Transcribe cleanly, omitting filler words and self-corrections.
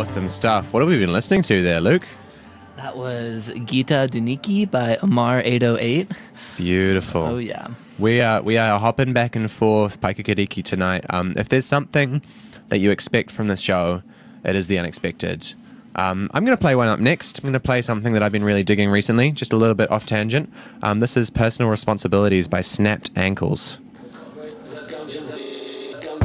Awesome stuff. What have we been listening to there, Luke? That was Gita Duniki by Amar 808. Beautiful. Oh, yeah. We are hopping back and forth Paikakiriki tonight. If there's something that you expect from this show, it is the unexpected. I'm going to play one up next. I'm going to play something that I've been really digging recently, just a little bit off tangent. This is Personal Responsibilities by Snapped Ankles.